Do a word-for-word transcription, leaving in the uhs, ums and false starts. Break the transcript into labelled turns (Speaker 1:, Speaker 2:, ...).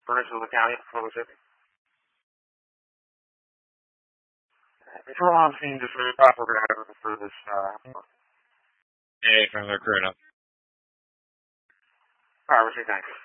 Speaker 1: Permission of the county for Mississippi. If we're on scene, just really fast, we're going to have to for this, uh,
Speaker 2: Hey, from the crew enough.
Speaker 1: Alright, we'll see, thanks.